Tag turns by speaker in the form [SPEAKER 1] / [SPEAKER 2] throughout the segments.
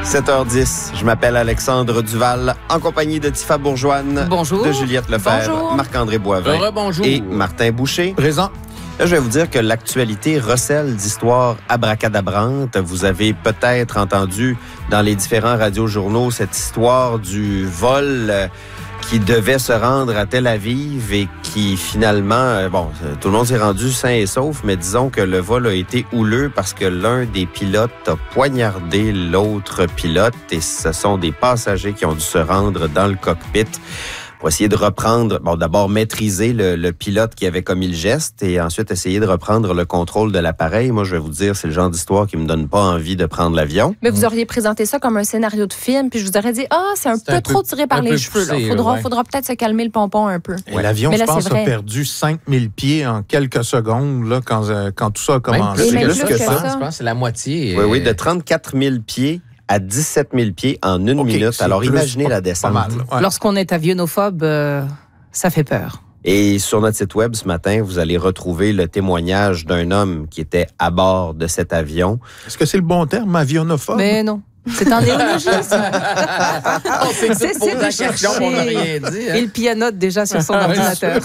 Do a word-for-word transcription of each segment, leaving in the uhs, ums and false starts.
[SPEAKER 1] sept heures dix, je m'appelle Alexandre Duval, en compagnie de Tifa Bourgeoine,
[SPEAKER 2] Bonjour.
[SPEAKER 1] de Juliette Lefebvre,
[SPEAKER 2] Bonjour.
[SPEAKER 1] Marc-André Boivin
[SPEAKER 3] Rebonjour.
[SPEAKER 1] et Martin Boucher.
[SPEAKER 4] Présent.
[SPEAKER 1] Là, je vais vous dire que l'actualité recèle d'histoires abracadabrantes. Vous avez peut-être entendu dans les différents radiojournaux cette histoire du vol euh, qui devait se rendre à Tel Aviv et qui finalement, euh, bon, tout le monde s'est rendu sain et sauf, mais disons que le vol a été houleux parce que l'un des pilotes a poignardé l'autre pilote et ce sont des passagers qui ont dû se rendre dans le cockpit pour essayer de reprendre, bon, d'abord maîtriser le, le pilote qui avait commis le geste et ensuite essayer de reprendre le contrôle de l'appareil. Moi, je vais vous dire, c'est le genre d'histoire qui me donne pas envie de prendre l'avion.
[SPEAKER 2] Mais vous auriez présenté ça comme un scénario de film, puis je vous aurais dit, ah, c'est un
[SPEAKER 3] C'est
[SPEAKER 2] peu
[SPEAKER 3] un
[SPEAKER 2] trop
[SPEAKER 3] peu-
[SPEAKER 2] tiré par
[SPEAKER 3] un
[SPEAKER 2] les
[SPEAKER 3] peu
[SPEAKER 2] cheveux.
[SPEAKER 3] poussé,
[SPEAKER 2] Il faudra,
[SPEAKER 3] ouais.
[SPEAKER 2] faudra peut-être se calmer le pompon un peu.
[SPEAKER 4] Et l'avion,
[SPEAKER 2] Mais
[SPEAKER 4] je
[SPEAKER 2] là,
[SPEAKER 4] pense,
[SPEAKER 2] c'est
[SPEAKER 4] a
[SPEAKER 2] vrai.
[SPEAKER 4] perdu cinq mille pieds en quelques secondes là, quand, euh, quand tout ça a
[SPEAKER 3] Même
[SPEAKER 4] commencé.
[SPEAKER 2] Et
[SPEAKER 3] plus,
[SPEAKER 2] même
[SPEAKER 3] plus
[SPEAKER 2] plus
[SPEAKER 3] que,
[SPEAKER 2] que
[SPEAKER 3] ça.
[SPEAKER 2] ça.
[SPEAKER 3] Je pense que c'est la moitié.
[SPEAKER 1] Oui,
[SPEAKER 3] euh,
[SPEAKER 1] oui, de trente-quatre mille pieds à dix-sept mille pieds en une
[SPEAKER 4] OK,
[SPEAKER 1] minute.
[SPEAKER 4] c'est
[SPEAKER 1] Alors,
[SPEAKER 4] plus-
[SPEAKER 1] imaginez
[SPEAKER 4] pas-
[SPEAKER 1] la
[SPEAKER 4] pas
[SPEAKER 1] descente.
[SPEAKER 4] mal, ouais.
[SPEAKER 5] Lorsqu'on est avionnophobe, euh, ça fait peur.
[SPEAKER 1] Et sur notre site web ce matin, vous allez retrouver le témoignage d'un homme qui était à bord de cet avion.
[SPEAKER 4] Est-ce que c'est le bon terme, avionnophobe?
[SPEAKER 5] Mais non. C'est un néologisme.
[SPEAKER 3] On s'est
[SPEAKER 5] C'est-
[SPEAKER 3] tous posé
[SPEAKER 5] c'est
[SPEAKER 3] la
[SPEAKER 5] de
[SPEAKER 3] question,
[SPEAKER 5] chercher.
[SPEAKER 3] on n'a rien dit. hein.
[SPEAKER 5] Il pianote déjà sur son ordinateur.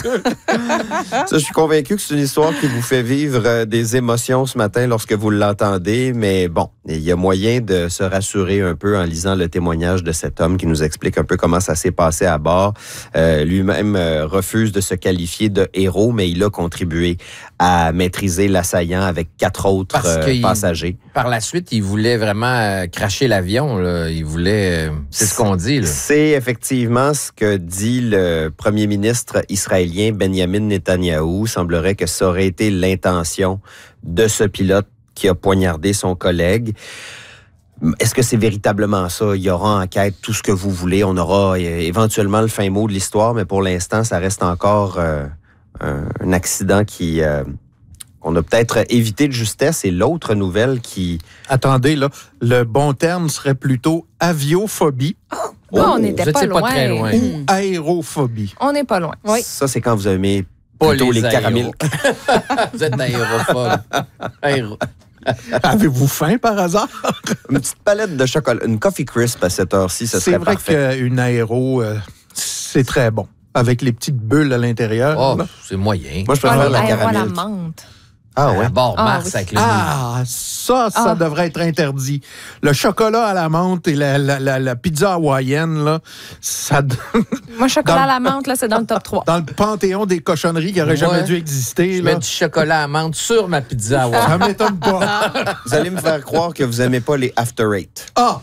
[SPEAKER 1] Ça, je suis convaincu que c'est une histoire qui vous fait vivre euh, des émotions ce matin lorsque vous l'entendez, mais bon, il y a moyen de se rassurer un peu en lisant le témoignage de cet homme qui nous explique un peu comment ça s'est passé à bord. Euh, lui-même euh, refuse de se qualifier de héros, mais il a contribué à maîtriser l'assaillant avec quatre autres
[SPEAKER 3] Parce
[SPEAKER 1] euh,
[SPEAKER 3] qu'il-
[SPEAKER 1] passagers.
[SPEAKER 3] Par la suite, il voulait vraiment euh, cracher l'avion. Là. Il voulait... euh, c'est ce qu'on dit. Là.
[SPEAKER 1] C'est effectivement ce que dit le premier ministre israélien Benjamin Netanyahou. Il semblerait que ça aurait été l'intention de ce pilote qui a poignardé son collègue. Est-ce que c'est véritablement ça? Il y aura enquête, tout ce que vous voulez. On aura euh, éventuellement le fin mot de l'histoire, mais pour l'instant, ça reste encore euh, un, un accident qui... euh, qu'on a peut-être évité de justesse. Et l'autre nouvelle qui...
[SPEAKER 4] Attendez, là, le bon terme serait plutôt aviophobie
[SPEAKER 2] Oh, on
[SPEAKER 3] vous
[SPEAKER 2] n'était
[SPEAKER 3] étiez
[SPEAKER 2] pas,
[SPEAKER 3] pas
[SPEAKER 2] loin.
[SPEAKER 3] très loin.
[SPEAKER 2] Hmm.
[SPEAKER 4] aérophobie.
[SPEAKER 2] On n'est pas loin. Oui.
[SPEAKER 1] Ça, c'est quand vous aimez
[SPEAKER 3] Pas
[SPEAKER 1] plutôt les,
[SPEAKER 3] les
[SPEAKER 1] caramels.
[SPEAKER 3] aéros. Vous êtes aérophobe. Aéro.
[SPEAKER 4] Avez-vous faim par hasard?
[SPEAKER 1] Une petite palette de chocolat, une Coffee Crisp à cette heure-ci, ce
[SPEAKER 4] C'est
[SPEAKER 1] serait
[SPEAKER 4] vrai
[SPEAKER 1] parfait.
[SPEAKER 4] qu'une aéro, euh, c'est très bon. Avec les petites bulles à l'intérieur.
[SPEAKER 3] Oh,
[SPEAKER 4] là.
[SPEAKER 3] c'est moyen.
[SPEAKER 1] Moi, je
[SPEAKER 2] Ah,
[SPEAKER 1] préfère
[SPEAKER 2] les
[SPEAKER 1] la
[SPEAKER 2] aéros à la
[SPEAKER 1] caramel.
[SPEAKER 2] menthe.
[SPEAKER 1] Ah ouais.
[SPEAKER 3] À bord
[SPEAKER 2] Ah,
[SPEAKER 3] Mars
[SPEAKER 2] oui.
[SPEAKER 3] avec le...
[SPEAKER 4] Ah, ça, ça
[SPEAKER 2] Ah.
[SPEAKER 4] devrait être interdit. Le chocolat à la menthe et la, la, la, la pizza hawaïenne, là, ça,
[SPEAKER 2] Moi, chocolat
[SPEAKER 4] Dans-
[SPEAKER 2] à la menthe, là, c'est dans le top trois.
[SPEAKER 4] dans le panthéon des cochonneries qui n'auraient
[SPEAKER 3] Ouais.
[SPEAKER 4] jamais dû exister.
[SPEAKER 3] Je
[SPEAKER 4] Là.
[SPEAKER 3] mets du chocolat à menthe sur ma pizza. Ouais.
[SPEAKER 4] Ça m'étonne pas.
[SPEAKER 1] Vous allez me faire croire que vous aimez pas les After Eight.
[SPEAKER 4] Ah,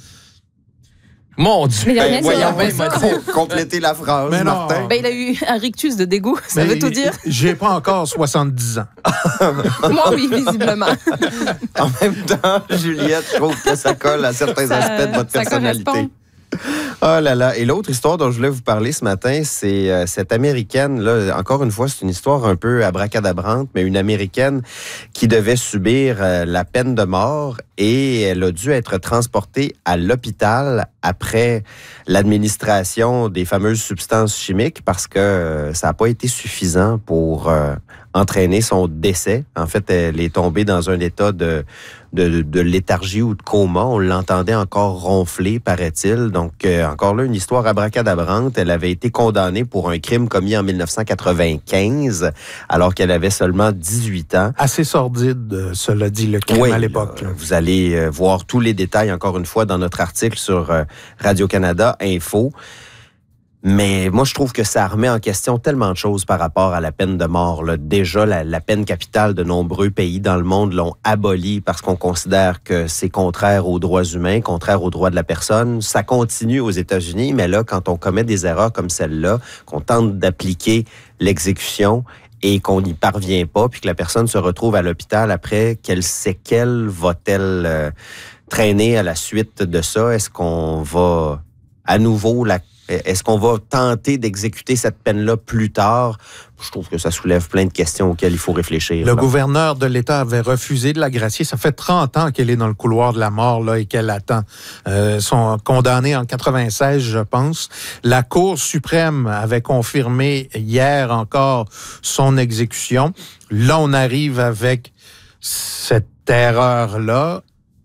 [SPEAKER 3] Mon Dieu.
[SPEAKER 2] Mais il y a rien
[SPEAKER 1] Ben,
[SPEAKER 2] de
[SPEAKER 1] voyons,
[SPEAKER 2] ça.
[SPEAKER 3] ben,
[SPEAKER 2] ça.
[SPEAKER 1] com- complétez la phrase,
[SPEAKER 4] Mais non.
[SPEAKER 1] Martin.
[SPEAKER 5] Ben, il a eu un rictus de dégoût, ça
[SPEAKER 4] mais
[SPEAKER 5] veut tout dire.
[SPEAKER 4] J'ai pas encore soixante-dix ans.
[SPEAKER 2] Moi, oui, visiblement.
[SPEAKER 1] En même temps, Juliette, je trouve que ça colle à certains
[SPEAKER 2] Ça-
[SPEAKER 1] aspects de votre
[SPEAKER 2] ça
[SPEAKER 1] personnalité.
[SPEAKER 2] correspond.
[SPEAKER 1] Oh là là. Et l'autre histoire dont je voulais vous parler ce matin, c'est euh, cette Américaine. Là, encore une fois, c'est une histoire un peu abracadabrante, mais une Américaine qui devait subir euh, la peine de mort et elle a dû être transportée à l'hôpital après l'administration des fameuses substances chimiques parce que euh, ça n'a pas été suffisant pour euh, entraîner son décès. En fait, elle est tombée dans un état de De, de, de léthargie ou de coma. On l'entendait encore ronfler, paraît-il. Donc, euh, encore là, une histoire abracadabrante. Elle avait été condamnée pour un crime commis en dix-neuf cent quatre-vingt-quinze, alors qu'elle avait seulement dix-huit ans.
[SPEAKER 4] Assez sordide, euh, cela dit, le crime
[SPEAKER 1] Oui,
[SPEAKER 4] à l'époque.
[SPEAKER 1] là,
[SPEAKER 4] là.
[SPEAKER 1] vous allez euh, voir tous les détails, encore une fois, dans notre article sur euh, Radio-Canada Info. Mais moi, je trouve que ça remet en question tellement de choses par rapport à la peine de mort. Là. Déjà, la, la peine capitale de nombreux pays dans le monde l'ont abolie parce qu'on considère que c'est contraire aux droits humains, contraire aux droits de la personne. Ça continue aux États-Unis, mais là, quand on commet des erreurs comme celle-là, qu'on tente d'appliquer l'exécution et qu'on n'y parvient pas, puis que la personne se retrouve à l'hôpital après, quelles séquelles va-t-elle euh, traîner à la suite de ça? Est-ce qu'on va à nouveau la Est-ce qu'on va tenter d'exécuter cette peine-là plus tard? Je trouve que ça soulève plein de questions auxquelles il faut réfléchir.
[SPEAKER 4] Le
[SPEAKER 1] là.
[SPEAKER 4] gouverneur de l'État avait refusé de la gracier. Ça fait trente ans qu'elle est dans le couloir de la mort là, et qu'elle attend. Euh, sont condamnés en quatre-vingt-seize, je pense. La Cour suprême avait confirmé hier encore son exécution. Là, on arrive avec cette erreur-là.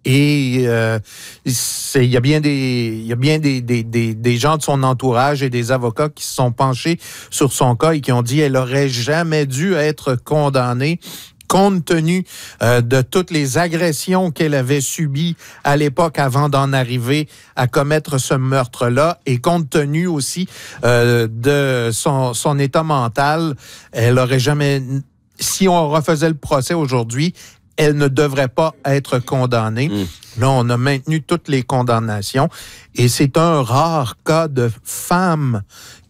[SPEAKER 4] Et euh, c'est, il y a bien des, il y a bien des, des, des, des gens de son entourage et des avocats qui se sont penchés sur son cas et qui ont dit qu'elle aurait jamais dû être condamnée compte tenu euh, de toutes les agressions qu'elle avait subies à l'époque avant d'en arriver à commettre ce meurtre-là, et compte tenu aussi euh, de son, son état mental, elle aurait jamais... Si on refaisait le procès aujourd'hui, elle ne devrait pas être condamnée. Mmh. Là, on a maintenu toutes les condamnations, et c'est un rare cas de femme